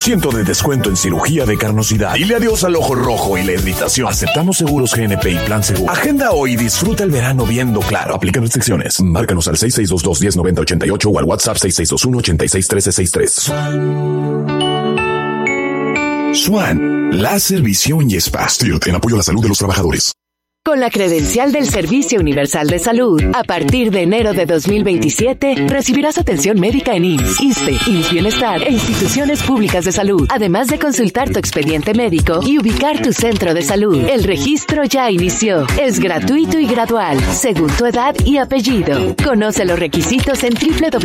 20% de descuento en cirugía de carnosidad. Dile adiós al ojo rojo y la irritación. Aceptamos seguros GNP y Plan Seguro. Agenda hoy y disfruta el verano viendo claro. Aplican restricciones. Márcanos al 6622-109088 o al WhatsApp 6621-861363. Swan, láser, visión y spa. Stirt, en apoyo a la salud de los trabajadores. Con la credencial del Servicio Universal de Salud, a partir de enero de 2027, recibirás atención médica en IMSS, ISSSTE, IMSS Bienestar e instituciones públicas de salud, además de consultar tu expediente médico y ubicar tu centro de salud. El registro ya inició. Es gratuito y gradual, según tu edad y apellido. Conoce los requisitos en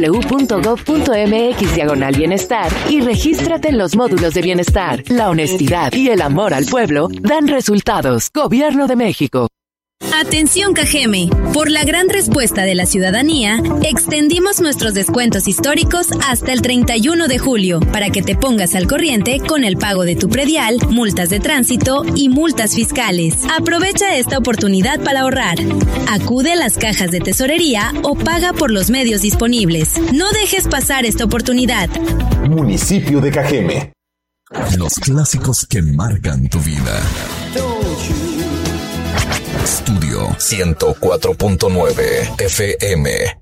www.gov.mx/bienestar y regístrate en los módulos de bienestar. La honestidad y el amor al pueblo dan resultados. Gobierno de México. Atención Cajeme, por la gran respuesta de la ciudadanía, extendimos nuestros descuentos históricos hasta el 31 de julio para que te pongas al corriente con el pago de tu predial, multas de tránsito y multas fiscales. Aprovecha esta oportunidad para ahorrar. Acude a las cajas de tesorería o paga por los medios disponibles. No dejes pasar esta oportunidad. Municipio de Cajeme. Los clásicos que marcan tu vida. Estudio 104.9 FM.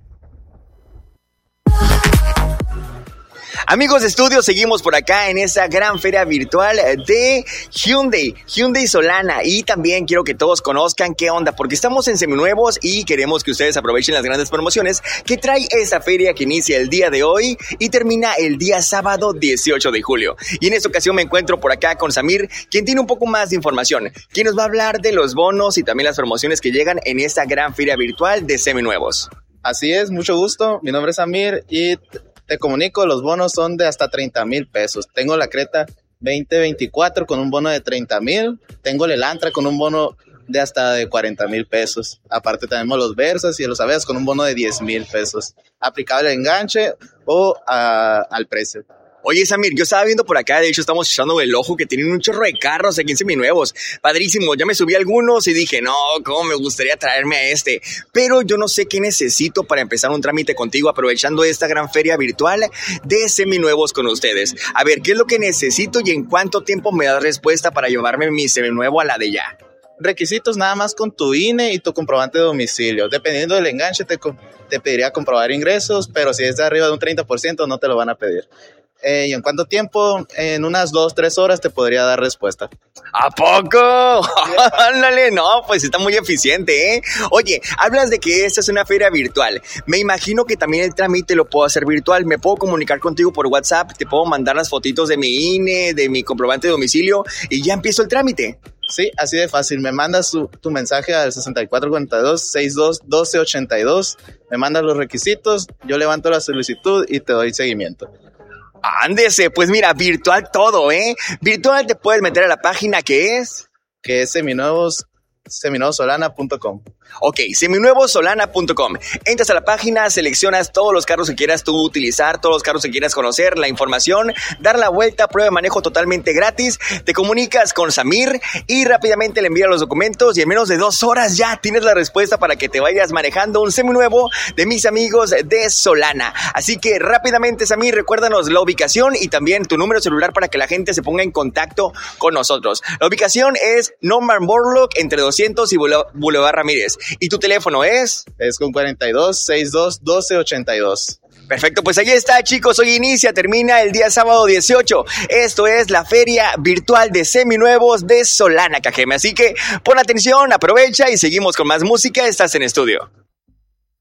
Amigos de estudio, seguimos por acá en esa gran feria virtual de Hyundai Solana, y también quiero que todos conozcan qué onda, porque estamos en seminuevos y queremos que ustedes aprovechen las grandes promociones que trae esta feria que inicia el día de hoy y termina el día sábado 18 de julio. Y en esta ocasión me encuentro por acá con Samir, quien tiene un poco más de información, quien nos va a hablar de los bonos y también las promociones que llegan en esta gran feria virtual de seminuevos. Así es, mucho gusto, mi nombre es Samir y te comunico, los bonos son de hasta 30,000 pesos. Tengo la Creta 2024 con un bono de 30,000. Tengo el Elantra con un bono de hasta de 40,000 pesos. Aparte tenemos los Versas y los Aveas con un bono de 10,000 pesos. Aplicable al enganche o al precio. Oye, Samir, yo estaba viendo por acá, de hecho estamos echando el ojo que tienen un chorro de carros aquí en seminuevos. Padrísimo, ya me subí a algunos y dije, no, cómo me gustaría traerme a este. Pero yo no sé qué necesito para empezar un trámite contigo aprovechando esta gran feria virtual de seminuevos con ustedes. A ver, ¿qué es lo que necesito y en cuánto tiempo me das respuesta para llevarme mi seminuevo a la de ya? Requisitos nada más con tu INE y tu comprobante de domicilio. Dependiendo del enganche te pediría comprobar ingresos, pero si es de arriba de un 30% no te lo van a pedir. ¿Y en cuánto tiempo? En unas 2-3 horas te podría dar respuesta. ¿A poco? Ándale, no, pues está muy eficiente, ¿eh? Oye, hablas de que esta es una feria virtual. Me imagino que también el trámite lo puedo hacer virtual. ¿Me puedo comunicar contigo por WhatsApp? ¿Te puedo mandar las fotitos de mi INE, de mi comprobante de domicilio y ya empiezo el trámite? Sí, así de fácil. Me mandas tu mensaje al 6442-62-1282. Me mandas los requisitos, yo levanto la solicitud y te doy seguimiento. Ándese, pues mira, virtual todo, ¿eh? Virtual te puedes meter a la página que es seminuevosolana.com. Ok, seminuevosolana.com. Entras a la página, seleccionas todos los carros que quieras tú utilizar, todos los carros que quieras conocer, la información, dar la vuelta, prueba de manejo totalmente gratis, te comunicas con Samir y rápidamente le envías los documentos y en menos de 2 horas ya tienes la respuesta para que te vayas manejando un seminuevo de mis amigos de Solana. Así que rápidamente, Samir, recuérdanos la ubicación y también tu número celular para que la gente se ponga en contacto con nosotros. La ubicación es Norman Borlaug entre 200 y Boulevard Ramírez. ¿Y tu teléfono es? Es con 42-62-1282. Perfecto, pues ahí está, chicos. Hoy termina el día sábado 18. Esto es la feria virtual de seminuevos de Solana, Cajeme. Así que pon atención, aprovecha y seguimos con más música. Estás en estudio.